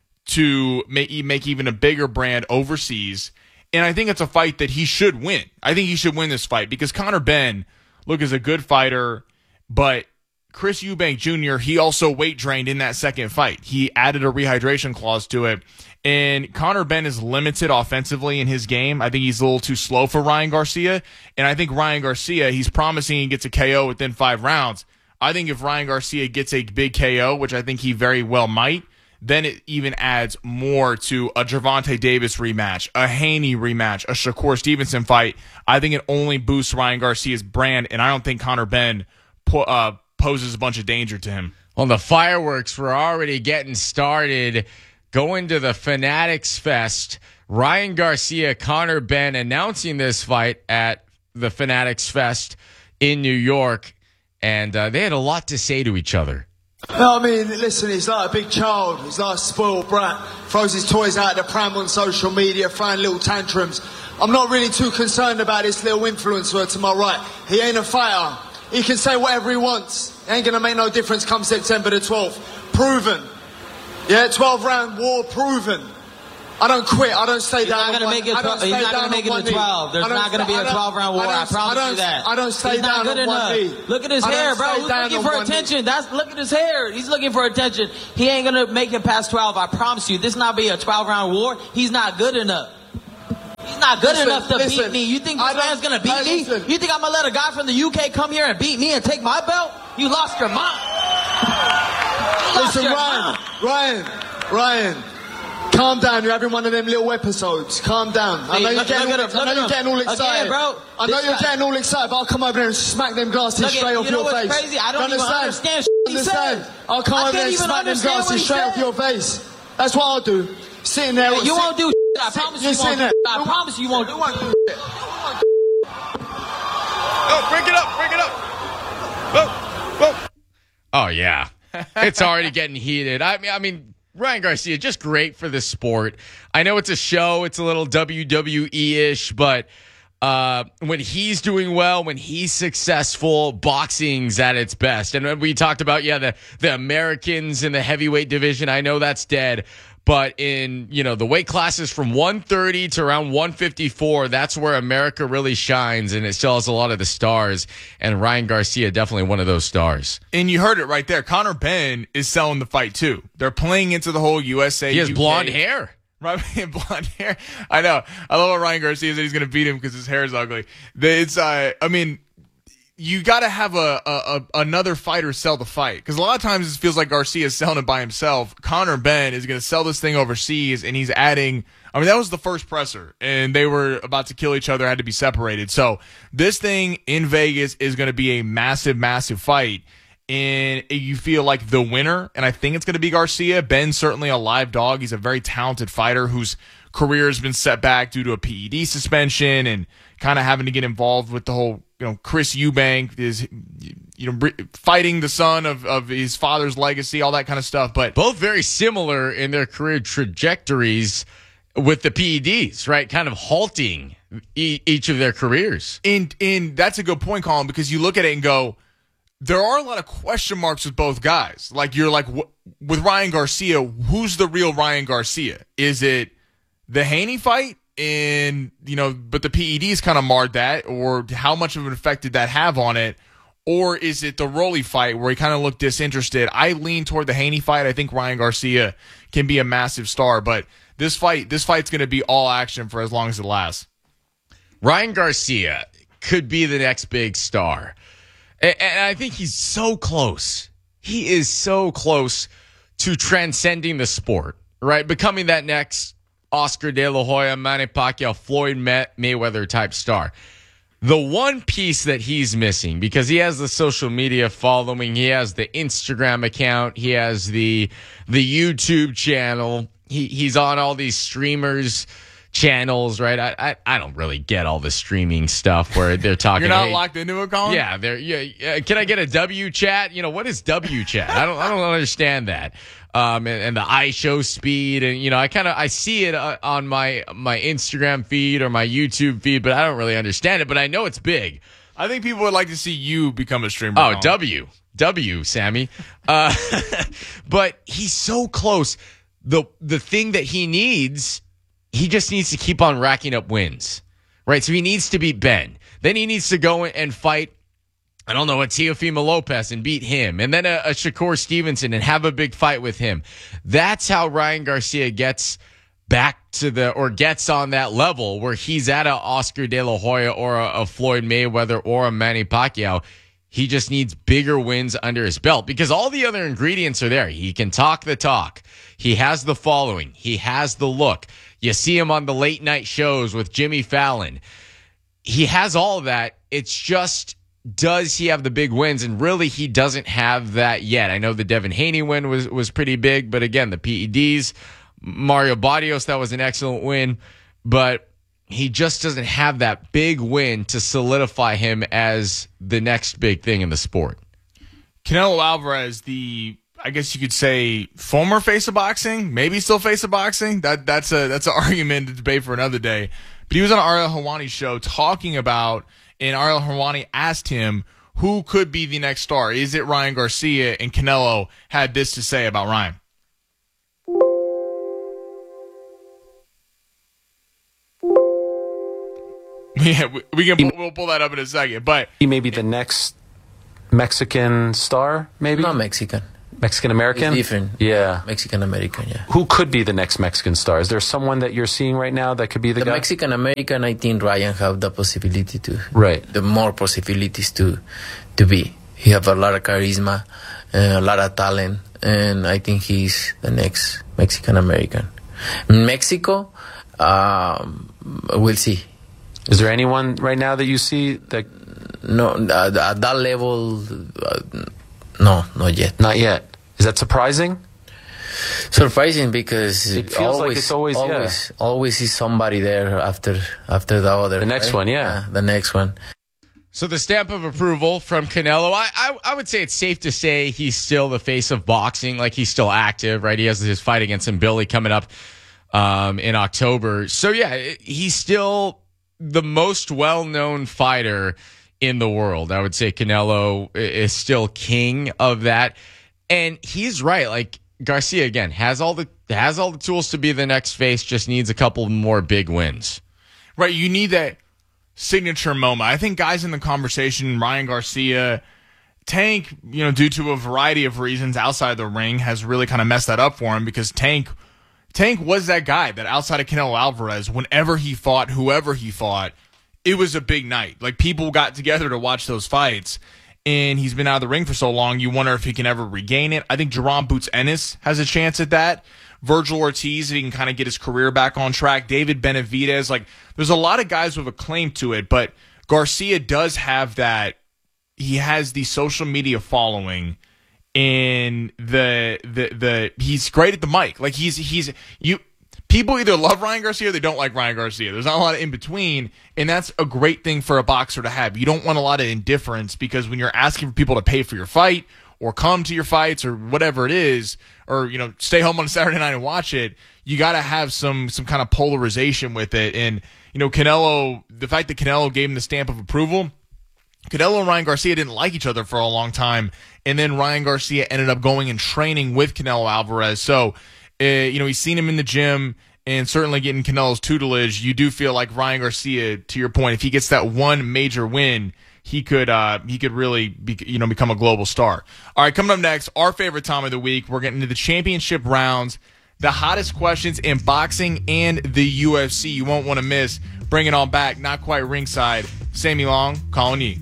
to make, make even a bigger brand overseas. And I think it's a fight that he should win. I think he should win this fight because Conor Benn, look, is a good fighter, but Chris Eubank Junior, he also weight drained in that second fight. He added a rehydration clause to it. And Conor Benn is limited offensively in his game. I think he's a little too slow for Ryan Garcia. And I think Ryan Garcia, he's promising he gets a K O within five rounds. I think if Ryan Garcia gets a big K O, which I think he very well might, then it even adds more to a Gervonta Davis rematch, a Haney rematch, a Shakur Stevenson fight. I think it only boosts Ryan Garcia's brand, and I don't think Conor Benn po- uh, poses a bunch of danger to him. Well, the fireworks were already getting started. Going to the Fanatics Fest. Ryan Garcia, Conor Benn announcing this fight at the Fanatics Fest in New York, and uh, they had a lot to say to each other. No, I mean, listen, he's like a big child. He's like a spoiled brat. Throws his toys out of the pram on social media, throwing little tantrums. I'm not really too concerned about this little influencer to my right. He ain't a fighter. He can say whatever he wants. It ain't going to make no difference come September the twelfth. Proven. Yeah, twelve round war proven. I don't quit. I don't stay he's down. Not gonna make it, he's not going to make it to twelve. There's not going to be a twelve round war. I, I promise you that. I don't stay he's down not good on enough. one knee. Look at his hair, bro. He's looking for attention. That's look at his hair. He's looking for attention. He ain't going to make it past twelve. I promise you. This not be a twelve round war. He's not good enough. He's not good listen, enoug's to listen, beat me. You think this man's going to beat me? Listen. You think I'm going to let a guy from the U K come here and beat me and take my belt? You lost your mind. You lost listen, your Ryan, mind. Ryan, Ryan. Calm down, you're having one of them little episodes. Calm down. I know, look, you're, getting look all, him, I know you're getting all excited. Again, bro, I know you're guy, getting all excited, but I'll come over there and smack them glasses look, straight you off know your what's face. Crazy? I don't you even understand? understand shit he understand? said. I'll come I over there and smack them glasses straight off your face. That's what I'll do. Sitting there. Hey, you sit, won't do shit. I sit, promise you won't. there. I promise you won't do shit. Oh, break it up, break it up. Whoa, whoa. Oh, yeah. It's already getting heated. I mean, I mean, Ryan Garcia, just great for the sport. I know it's a show. It's a little W W E-ish, but uh, when he's doing well, when he's successful, boxing's at its best. And we talked about, yeah, the, the Americans in the heavyweight division. I know that's dead. But in, you know, the weight classes from one thirty to around one fifty-four, that's where America really shines, and it still has a lot of the stars. And Ryan Garcia, definitely one of those stars. And you heard it right there. Conor Benn is selling the fight, too. They're playing into the whole U S A. He has U K. blonde hair. Right, blonde hair. I know. I love what Ryan Garcia said he's going to beat him because his hair is ugly. It's, uh, I mean, you got to have a, a, a another fighter sell the fight, because a lot of times it feels like Garcia is selling it by himself. Conor Benn is going to sell this thing overseas, and he's adding. I mean, that was the first presser, and they were about to kill each other, had to be separated. So this thing in Vegas is going to be a massive, massive fight, and you feel like the winner, and I think it's going to be Garcia. Ben's certainly a live dog. He's a very talented fighter whose career has been set back due to a P E D suspension and kind of having to get involved with the whole, you know, Chris Eubank is, you know, fighting the son of, of his father's legacy, all that kind of stuff. But both very similar in their career trajectories with the P E Ds, right? Kind of halting e- each of their careers. And, and that's a good point, Colin, because you look at it and go, there are a lot of question marks with both guys. Like, you're like, wh- with Ryan Garcia, who's the real Ryan Garcia? Is it the Haney fight? And, you know, but the P E Ds kind of marred that, or how much of an effect did that have on it? Or is it the Rolly fight where he kind of looked disinterested? I lean toward the Haney fight. I think Ryan Garcia can be a massive star, but this fight, this fight's going to be all action for as long as it lasts. Ryan Garcia could be the next big star. And, and I think he's so close. He is so close to transcending the sport, right? Becoming that next Oscar De La Hoya, Manny Pacquiao, Floyd May- Mayweather type star. The one piece that he's missing, because he has the social media following, he has the Instagram account, he has the the YouTube channel, he he's on all these streamers channels, right? I I, I don't really get all the streaming stuff where they're talking. You're not hey, locked into it, Colin? Yeah, they're yeah, yeah. Can I get a W chat? You know, what is W chat? I don't I don't understand that. Um, and, and the iShow speed, and you know, I kind of I see it uh, on my my Instagram feed or my YouTube feed, but I don't really understand it. But I know it's big. I think people would like to see you become a streamer. Oh, W, W, Sammy. Uh, but he's so close. The the thing that he needs, he just needs to keep on racking up wins, right? So he needs to beat Ben. Then he needs to go and fight, I don't know, a Teofimo Lopez and beat him. And then a, a Shakur Stevenson and have a big fight with him. That's how Ryan Garcia gets back to the, or gets on that level where he's at a Oscar De La Hoya or a, a Floyd Mayweather or a Manny Pacquiao. He just needs bigger wins under his belt because all the other ingredients are there. He can talk the talk. He has the following. He has the look. You see him on the late night shows with Jimmy Fallon. He has all of that. It's just, does he have the big wins? And really, he doesn't have that yet. I know the Devin Haney win was, was pretty big, but again, the P E Ds, Mario Barrios, that was an excellent win, but he just doesn't have that big win to solidify him as the next big thing in the sport. Canelo Alvarez, the I guess you could say, former face of boxing, maybe still face of boxing. That that's a that's an argument to debate for another day. But he was on Ariel Helwani's show talking about, and Ariel Helwani asked him who could be the next star. Is it Ryan Garcia? And Canelo had this to say about Ryan. Yeah, we, we can we'll pull that up in a second. But he may be the next Mexican star, maybe? Not Mexican. Mexican American? It's different. Yeah. Mexican American, yeah. Who could be the next Mexican star? Is there someone that you're seeing right now that could be the, the guy? Mexican American, I think Ryan have the possibility to. Right. The more possibilities to to be. He have a lot of charisma, uh, a lot of talent, and I think he's the next Mexican American. Mexico, um, we'll see. Is there anyone right now that you see that? No, at, at that level, uh, no, not yet. Not yet. Is that surprising? Surprising because it feels always, like it's always, always, yeah. always is somebody there after after the other. The next right? one, yeah. yeah, the next one. So the stamp of approval from Canelo, I, I I would say it's safe to say he's still the face of boxing, like he's still active, right? He has his fight against Billy coming up um, in October. So yeah, he's still the most well-known fighter in the world. I would say Canelo is still king of that. And he's right. Like Garcia, again, has all the has all the tools to be the next face, just needs a couple more big wins. Right. You need that signature moment. I think guys in the conversation, Ryan Garcia, Tank, you know, due to a variety of reasons outside the ring, has really kind of messed that up for him because Tank Tank was that guy that outside of Canelo Alvarez, whenever he fought, whoever he fought, it was a big night. Like, people got together to watch those fights, and he's been out of the ring for so long, you wonder if he can ever regain it. I think Jerome Boots Ennis has a chance at that. Virgil Ortiz, if he can kind of get his career back on track. David Benavidez. Like, there's a lot of guys with a claim to it, but Garcia does have that. He has the social media following, and the the the he's great at the mic. Like, he's he's you. People either love Ryan Garcia or they don't like Ryan Garcia. There's not a lot of in between, and that's a great thing for a boxer to have. You don't want a lot of indifference, because when you're asking for people to pay for your fight or come to your fights or whatever it is, or, you know, stay home on a Saturday night and watch it, you got to have some some kind of polarization with it. And, you know, Canelo, the fact that Canelo gave him the stamp of approval, Canelo and Ryan Garcia didn't like each other for a long time, and then Ryan Garcia ended up going and training with Canelo Alvarez. So, uh, you know, he's seen him in the gym, and certainly getting Canelo's tutelage, you do feel like Ryan Garcia, to your point, if he gets that one major win, he could uh, he could really be, you know, become a global star. All right, coming up next, our favorite time of the week, we're getting into the championship rounds, the hottest questions in boxing and the U F C. You won't want to miss. Bring it on back, not quite ringside. Sammy Long, calling you.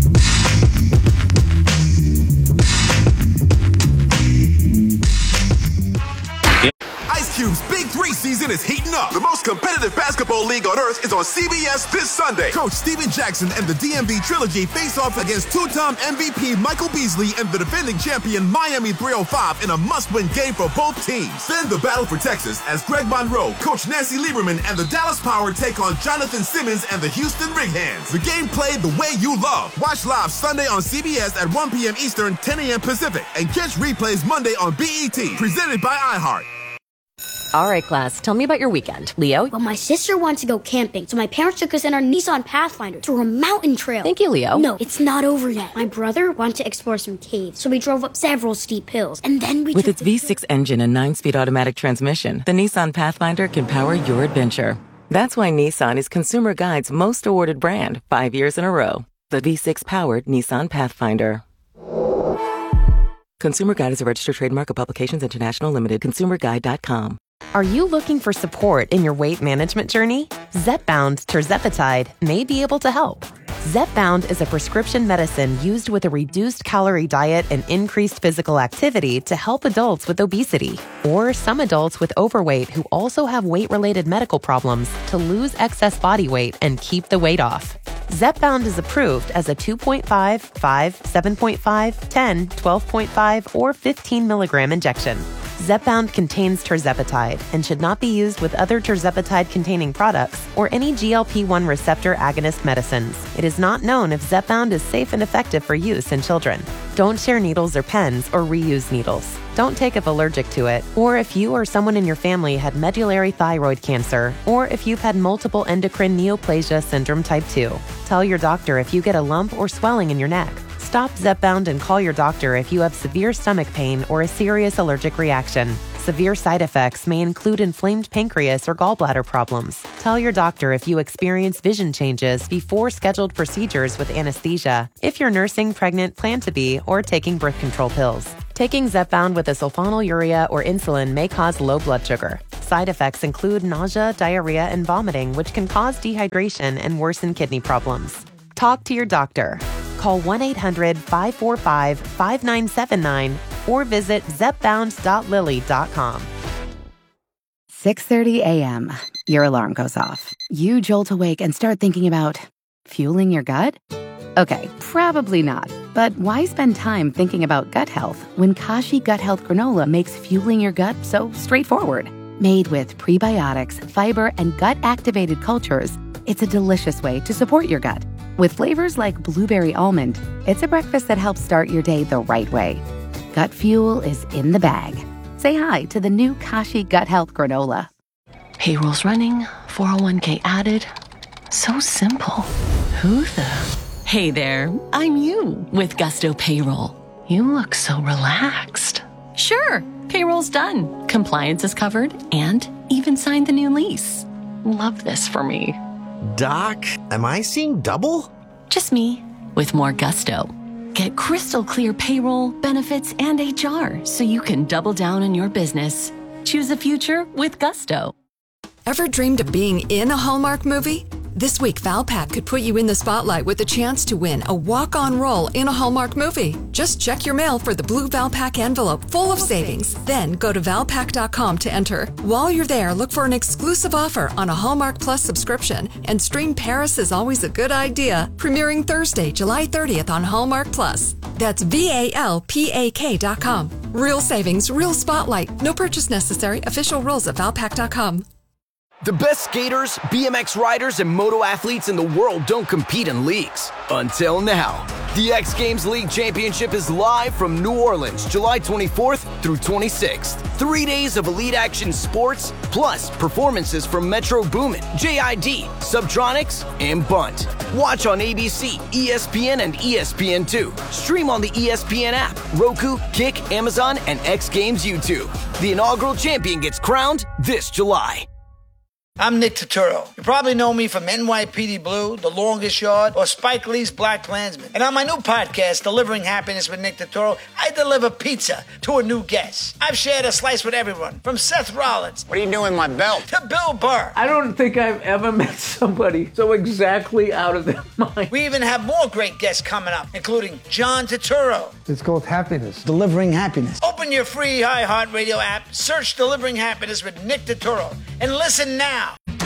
Ice Cube's Big Three season is heating up. The most competitive basketball league on earth is on C B S this Sunday. Coach Steven Jackson and the D M V Trilogy face off against two-time M V P Michael Beasley and the defending champion Miami three oh five in a must-win game for both teams. Then the battle for Texas as Greg Monroe, Coach Nancy Lieberman, and the Dallas Power take on Jonathan Simmons and the Houston Rig Hands. The game played the way you love. Watch live Sunday on C B S at one p.m. Eastern, ten a.m. Pacific, and catch replays Monday on B E T. Presented by iHeart. All right, class, tell me about your weekend. Leo? Well, my sister wanted to go camping, so my parents took us in our Nissan Pathfinder through a mountain trail. Thank you, Leo. No, it's not over yet. My brother wanted to explore some caves, so we drove up several steep hills, and then we With took its V six engine and nine-speed automatic transmission, the Nissan Pathfinder can power your adventure. That's why Nissan is Consumer Guide's most awarded brand, five years in a row. The V six-powered Nissan Pathfinder. Consumer Guide is a registered trademark of Publications International Limited. consumer guide dot com. Are you looking for support in your weight management journey? Zepbound tirzepatide may be able to help. Zepbound is a prescription medicine used with a reduced calorie diet and increased physical activity to help adults with obesity, or some adults with overweight who also have weight-related medical problems to lose excess body weight and keep the weight off. Zepbound is approved as a two point five, five, seven point five, ten, twelve point five, or fifteen milligram injection. Zepbound contains tirzepatide and should not be used with other tirzepatide-containing products or any G L P one receptor agonist medicines. It is not known if Zepbound is safe and effective for use in children. Don't share needles or pens or reuse needles. Don't take if allergic to it, or if you or someone in your family had medullary thyroid cancer, or if you've had multiple endocrine neoplasia syndrome type two. Tell your doctor if you get a lump or swelling in your neck. Stop Zepbound and call your doctor if you have severe stomach pain or a serious allergic reaction. Severe side effects may include inflamed pancreas or gallbladder problems. Tell your doctor if you experience vision changes before scheduled procedures with anesthesia, if you're nursing, pregnant, plan to be, or taking birth control pills. Taking Zepbound with a sulfonylurea or insulin may cause low blood sugar. Side effects include nausea, diarrhea, and vomiting, which can cause dehydration and worsen kidney problems. Talk to your doctor. Call one eight hundred five four five five nine seven nine or visit zepbound dot lilly dot com. six thirty a.m. Your alarm goes off. You jolt awake and start thinking about fueling your gut? Okay, probably not. But why spend time thinking about gut health when Kashi Gut Health Granola makes fueling your gut so straightforward? Made with prebiotics, fiber, and gut-activated cultures, it's a delicious way to support your gut. With flavors like blueberry almond, it's a breakfast that helps start your day the right way. Gut fuel is in the bag. Say hi to the new Kashi Gut Health Granola. Payroll's running, four oh one k added. So simple. Who the? Hey there, I'm you with Gusto Payroll. You look so relaxed. Sure, payroll's done. Compliance is covered and even signed the new lease. Love this for me. Doc, am I seeing double? Just me, with more gusto. Get crystal clear payroll, benefits, and H R so you can double down on your business. Choose a future with gusto. Ever dreamed of being in a Hallmark movie? This week, Valpak could put you in the spotlight with a chance to win a walk-on role in a Hallmark movie. Just check your mail for the blue Valpak envelope full of savings. Then go to valpak dot com to enter. While you're there, look for an exclusive offer on a Hallmark Plus subscription and stream Paris is Always a Good Idea, premiering Thursday, July thirtieth on Hallmark Plus. That's V A L P A K dot com. Real savings, real spotlight. No purchase necessary. Official rules at valpak dot com. The best skaters, B M X riders, and moto athletes in the world don't compete in leagues. Until now. The X Games League Championship is live from New Orleans, July twenty-fourth through twenty-sixth. Three days of elite action sports, plus performances from Metro Boomin, J I D, Subtronics, and Bunt. Watch on A B C, E S P N, and E S P N two. Stream on the E S P N app, Roku, Kick, Amazon, and X Games YouTube. The inaugural champion gets crowned this July. I'm Nick Turturro. You probably know me from N Y P D Blue, The Longest Yard, or Spike Lee's Black Klansman. And on my new podcast, Delivering Happiness with Nick Turturro, I deliver pizza to a new guest. I've shared a slice with everyone, from Seth Rollins. What are you doing with my belt? To Bill Burr. I don't think I've ever met somebody so exactly out of their mind. We even have more great guests coming up, including John Turturro. It's called Happiness. Delivering Happiness. Open your free iHeartRadio app, search Delivering Happiness with Nick Turturro, and listen now.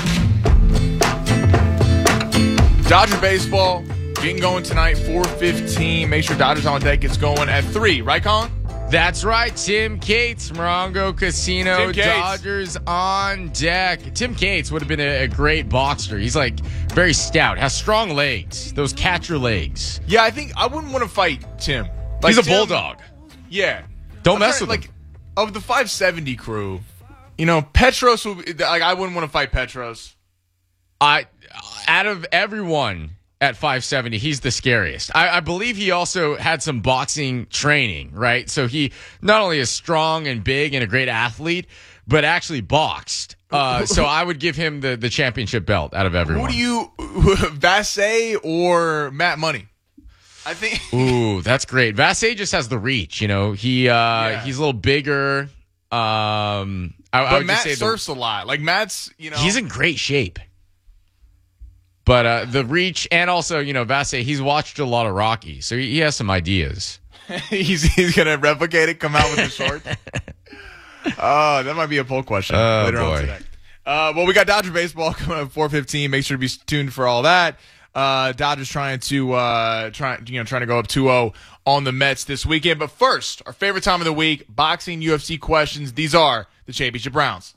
Dodger baseball getting going tonight, four fifteen. Make sure Dodgers on deck gets going at three. Right, Colin? That's right. Tim Cates, Morongo Casino, Dodgers on deck. Tim Cates would have been a, a great boxer. He's like very stout, has strong legs, those catcher legs. Yeah, I think I wouldn't want to fight Tim. Like He's a Tim, bulldog. Yeah. Don't I'm mess trying, with like, him. Of the five seventy crew, you know, Petros, would be, like, I wouldn't want to fight Petros. I, out of everyone at five seventy, he's the scariest. I, I believe he also had some boxing training, right? So he not only is strong and big and a great athlete, but actually boxed. Uh, so I would give him the, the championship belt out of everyone. Who do you, Vassay or Matt Money? I think. Ooh, that's great. Vassay just has the reach, you know. He uh, yeah. He's a little bigger. Um, I, but I would Matt just say surfs the, a lot. Like Matt's, you know, he's in great shape. But uh, the reach, and also, you know, Vassay, he's watched a lot of Rocky, so he, he has some ideas. he's he's going to replicate it, come out with the short. Oh, that might be a poll question oh, later boy. on today. Uh, well, we got Dodger baseball coming up at four fifteen. Make sure to be tuned for all that. Uh, Dodgers trying to uh, try, you know, trying to go up two oh on the Mets this weekend. But first, our favorite time of the week, boxing U F C questions. These are the championship rounds.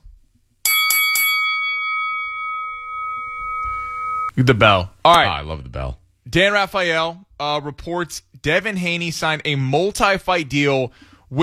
The bell. All right. Oh, I love the bell. Dan Rafael uh, reports Devin Haney signed a multi-fight deal